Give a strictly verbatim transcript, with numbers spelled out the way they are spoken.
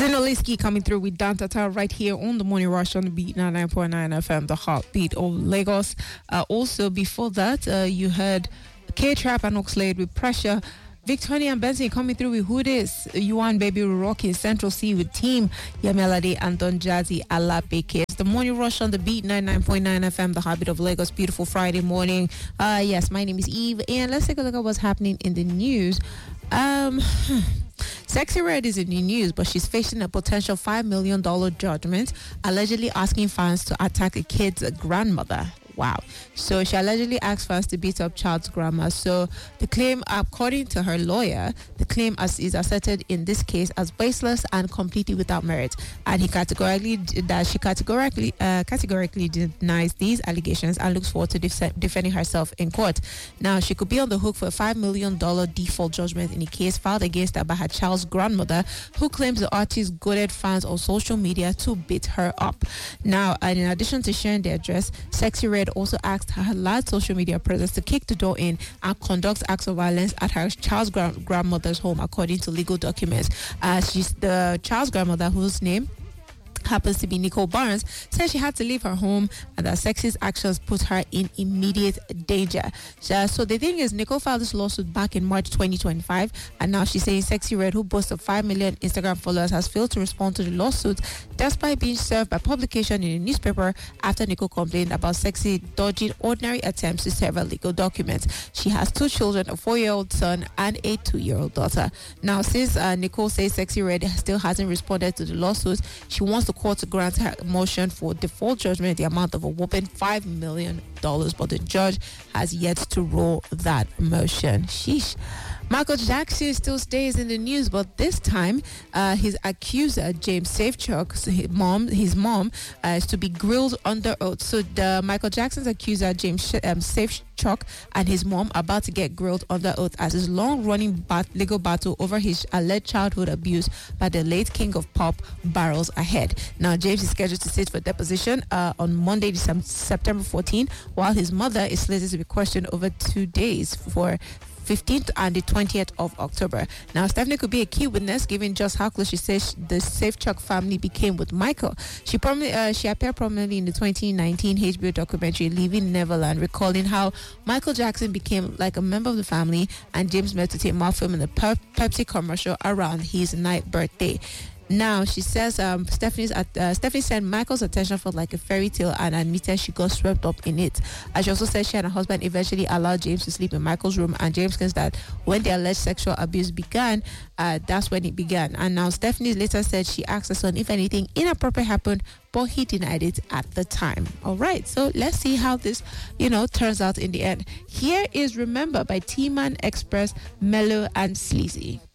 Zinoliski coming through with Dantata right here on the Morning Rush on the Beat ninety-nine point nine F M, the heartbeat of Lagos. Uh, also, before that, uh, you heard K-Trap and Oxlade with Pressure. Victoria and Benson coming through with Who This, Yuan Baby Rocking, Central C with Team, Yamelade and Don Jazzy Alapeke. It's the Morning Rush on the Beat ninety-nine point nine F M, the heartbeat of Lagos. Beautiful Friday morning. Uh, yes, my name is Eve, and let's take a look at what's happening in the news. Um, Sexy Red is in the news, but she's facing a potential five million dollars judgment, allegedly asking fans to attack a kid's grandmother. Wow. So she allegedly asked fans to beat up child's grandma. So the claim, according to her lawyer, the claim as is asserted in this case as baseless and completely without merit. And he categorically that she categorically uh, categorically denies these allegations and looks forward to def- defending herself in court. Now she could be on the hook for a five million dollars default judgment in a case filed against her by her child's grandmother, who claims the artist goaded fans on social media to beat her up. Now, and in addition to sharing the address, Sexy Red also asked her large social media presence to kick the door in and conduct acts of violence at her child's gra- grandmother's home, according to legal documents. Uh, she's the child's grandmother, whose name happens to be Nicole Barnes, said she had to leave her home and that Sexy's actions put her in immediate danger. So, so the thing is, Nicole filed this lawsuit back in March twenty twenty-five, and now she's saying Sexy Red, who boasts of five million Instagram followers, has failed to respond to the lawsuit despite being served by publication in a newspaper after Nicole complained about Sexy dodging ordinary attempts to serve her legal documents. She has two children, a four-year-old son and a two-year-old daughter. Now, since uh, Nicole says Sexy Red still hasn't responded to the lawsuit, she wants the court to grant her a motion for default judgment, the amount of a whopping five million dollars, but the judge has yet to rule that motion. Sheesh. Michael Jackson still stays in the news, but this time uh, his accuser, James Safechuck's his mom, his mom uh, is to be grilled under oath. So the Michael Jackson's accuser, James um, Safechuck, and his mom are about to get grilled under oath as his long-running bat- legal battle over his alleged childhood abuse by the late king of pop barrels ahead. Now, James is scheduled to sit for deposition uh, on Monday, December, September fourteenth, while his mother is slated to be questioned over two days for fifteenth and the twentieth of October. Now, Stephanie could be a key witness, given just how close she says the Safechuck family became with Michael. She prominently, uh, she appeared prominently in the twenty nineteen H B O documentary Leaving Neverland, recalling how Michael Jackson became like a member of the family, and James met to take more film in the Pe- Pepsi commercial around his ninth birthday. Now, she says um, Stephanie's at, uh, Stephanie said Michael's attention felt like a fairy tale and admitted she got swept up in it. And she also said she and her husband eventually allowed James to sleep in Michael's room, and James claims that when the alleged sexual abuse began, uh, that's when it began. And now Stephanie later said she asked her son if anything inappropriate happened, but he denied it at the time. All right, so let's see how this, you know, turns out in the end. Here is Remember by T-Man Express, Mellow and Sleazy.